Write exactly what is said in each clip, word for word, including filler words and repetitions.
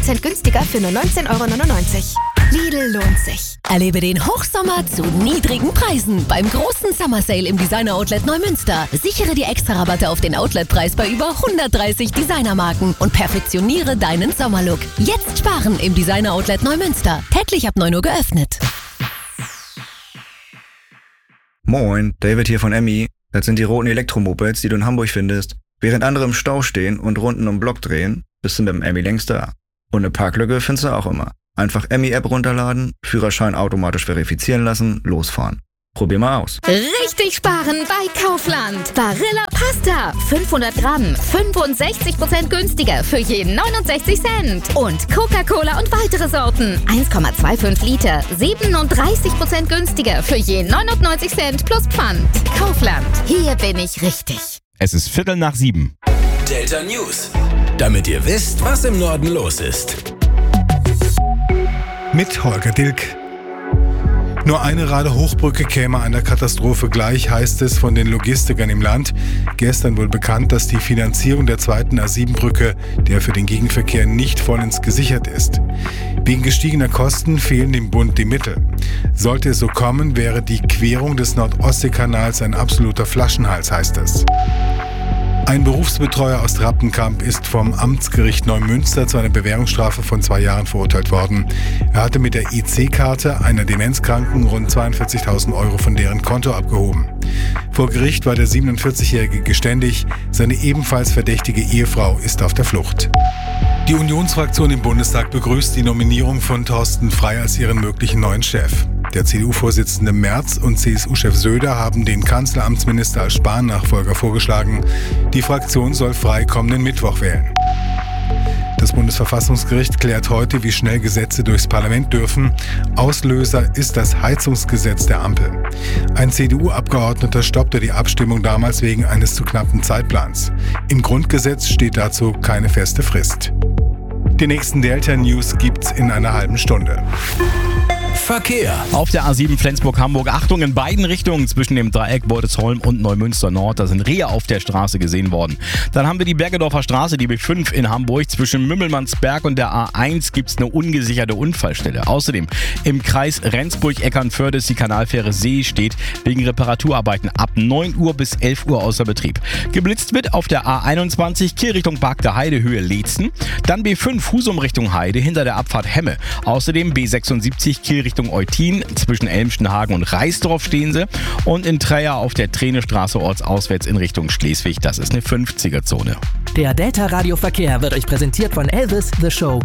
Prozent günstiger für nur neunzehn Euro neunundneunzig. Lidl lohnt sich. Erlebe den Hochsommer zu niedrigen Preisen beim großen Summer Sale im Designer Outlet Neumünster. Sichere dir Extra-Rabatte auf den Outletpreis bei über hundertdreißig Designermarken und perfektioniere deinen Sommerlook. Jetzt sparen im Designer Outlet Neumünster. Täglich ab neun Uhr geöffnet. Moin, David hier von Emmy. Das sind die roten Elektromopeds, die du in Hamburg findest. Während andere im Stau stehen und Runden um den Block drehen, bist du mit dem Emmy längst da. Und eine Parklücke findest du auch immer. Einfach Emmy-App runterladen, Führerschein automatisch verifizieren lassen, losfahren. Probier mal aus. Richtig sparen bei Kaufland. Barilla Pasta. fünfhundert Gramm. fünfundsechzig Prozent günstiger für jeden neunundsechzig Cent. Und Coca-Cola und weitere Sorten. eins Komma fünfundzwanzig Liter. siebenunddreißig Prozent günstiger für jeden neunundneunzig Cent plus Pfand. Kaufland. Hier bin ich richtig. Es ist Viertel nach sieben. Delta News. Damit ihr wisst, was im Norden los ist. Mit Holger Dilk. Nur eine Rade-Hochbrücke käme einer Katastrophe gleich, heißt es von den Logistikern im Land. Gestern wurde bekannt, dass die Finanzierung der zweiten A sieben Brücke, der für den Gegenverkehr nicht vollends gesichert ist. Wegen gestiegener Kosten fehlen dem Bund die Mittel. Sollte es so kommen, wäre die Querung des Nord-Ostsee-Kanals ein absoluter Flaschenhals, heißt es. Ein Berufsbetreuer aus Rappenkamp ist vom Amtsgericht Neumünster zu einer Bewährungsstrafe von zwei Jahren verurteilt worden. Er hatte mit der I C-Karte einer Demenzkranken rund zweiundvierzigtausend Euro von deren Konto abgehoben. Vor Gericht war der siebenundvierzigjährige geständig. Seine ebenfalls verdächtige Ehefrau ist auf der Flucht. Die Unionsfraktion im Bundestag begrüßt die Nominierung von Thorsten Frey als ihren möglichen neuen Chef. Der C D U-Vorsitzende Merz und C S U-Chef Söder haben den Kanzleramtsminister als Spahn-Nachfolger vorgeschlagen. Die Fraktion soll Frey kommenden Mittwoch wählen. Das Bundesverfassungsgericht klärt heute, wie schnell Gesetze durchs Parlament dürfen. Auslöser ist das Heizungsgesetz der Ampel. Ein C D U-Abgeordneter stoppte die Abstimmung damals wegen eines zu knappen Zeitplans. Im Grundgesetz steht dazu keine feste Frist. Die nächsten Delta-News gibt's in einer halben Stunde. Verkehr. Auf der A sieben Flensburg-Hamburg, Achtung in beiden Richtungen zwischen dem Dreieck Beutelsholm und Neumünster Nord. Da sind Rehe auf der Straße gesehen worden. Dann haben wir die Bergedorfer Straße, die B fünf in Hamburg. Zwischen Mümmelmannsberg und der A eins gibt es eine ungesicherte Unfallstelle. Außerdem im Kreis Rendsburg-Eckernförde ist die Kanalfähre See steht wegen Reparaturarbeiten ab neun Uhr bis elf Uhr außer Betrieb. Geblitzt wird auf der A einundzwanzig Kiel Richtung Park der Heide Höhe Leetzen. Dann B fünf Husum Richtung Heide hinter der Abfahrt Hemme. Außerdem B sechsundsiebzig Kiel Richtung Eutin, zwischen Elmstenhagen und Reisdorf stehen sie. Und in Treyer auf der Trainestraße ortsauswärts in Richtung Schleswig, das ist eine fünfziger-Zone. Der Delta Radio Verkehr wird euch präsentiert von Elvis The Show.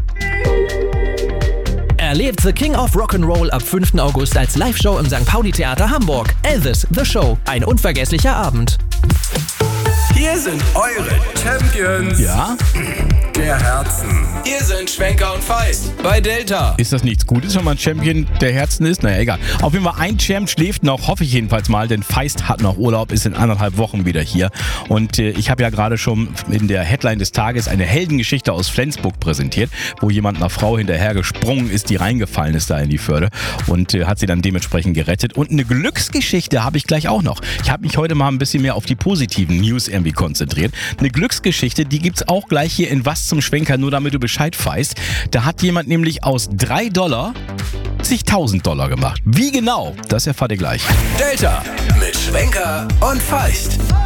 Erlebt The King of Rock'n'Roll ab fünften August als Live-Show im Sankt Pauli Theater Hamburg. Elvis The Show, ein unvergesslicher Abend. Hier sind eure Champions Ja? der Herzen. Hier sind Schwenker und Feist bei Delta. Ist das nichts Gutes, wenn man Champion der Herzen ist? Naja, egal. Auf jeden Fall, ein Champ schläft noch, hoffe ich jedenfalls mal, denn Feist hat noch Urlaub, ist in anderthalb Wochen wieder hier. Und äh, ich habe ja gerade schon in der Headline des Tages eine Heldengeschichte aus Flensburg präsentiert, wo jemand einer Frau hinterher gesprungen ist, die reingefallen ist da in die Förde und äh, hat sie dann dementsprechend gerettet. Und eine Glücksgeschichte habe ich gleich auch noch. Ich habe mich heute mal ein bisschen mehr auf die positiven News irgendwie konzentriert. Eine Glücksgeschichte, die gibt's auch gleich hier in Was zum Schwenker, nur damit du Bescheid weißt. Da hat jemand nämlich aus drei Dollar zigtausend Dollar gemacht. Wie genau? Das erfahrt ihr gleich. Delta mit Schwenker und Feist.